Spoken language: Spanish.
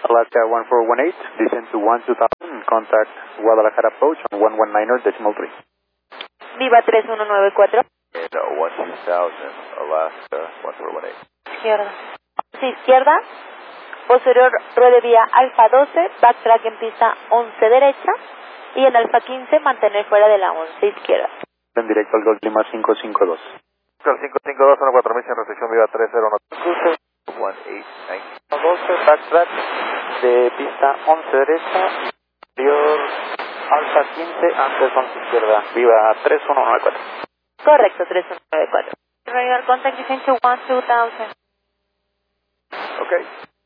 Alaska 1418, descend to 12000, contact Guadalajara approach on 119er decimal 3. Viva 3194. 12000, Alaska 1418. Izquierda. Sí, izquierda. Posterior ruede vía Alfa 12, backtrack en pista 11 derecha. Y en Alfa 15 mantener fuera de la 11 izquierda. En directo al Golf Lima 552. Golf 552, 14000 sin restricción, Viva 309. Cruce, 189. 12, backtrack de pista 11 derecha, posterior Alfa 15, antes 11 izquierda, Viva 3194. Correcto, 3194. Radar contact descend to 12000. Okay.